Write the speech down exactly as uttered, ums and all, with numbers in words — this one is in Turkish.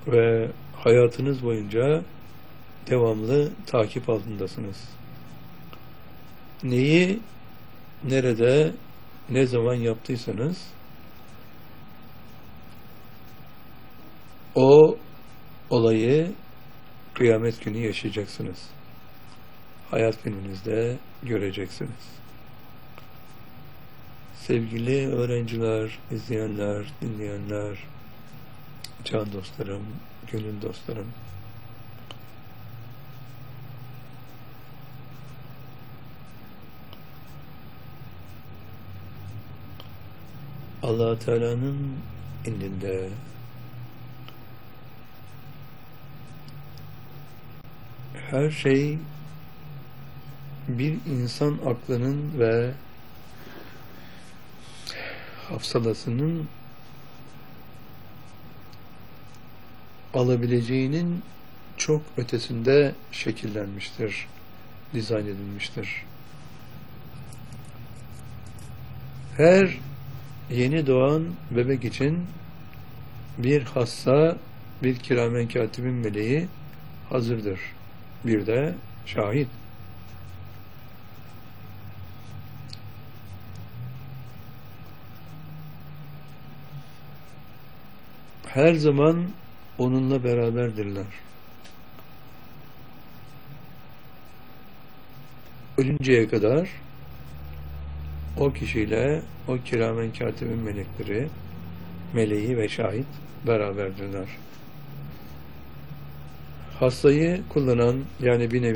ve hayatınız boyunca devamlı takip altındasınız. Neyi, nerede, ne zaman yaptıysanız o olayı kıyamet günü yaşayacaksınız. Hayat gününüzde göreceksiniz. Sevgili öğrenciler, izleyenler, dinleyenler, can dostlarım, gönül dostlarım, Allah Teala'nın indinde her şey bir insan aklının ve hafsalasının alabileceğinin çok ötesinde şekillenmiştir, dizayn edilmiştir. Her yeni doğan bebek için bir hassa, bir kiramen katibin meleği hazırdır. Bir de şahit. Her zaman onunla beraberdirler. Ölünceye kadar o kişiyle o kiramen katibin melekleri, meleği ve şahit beraberdirler. Hastayı kullanan, yani bir nevi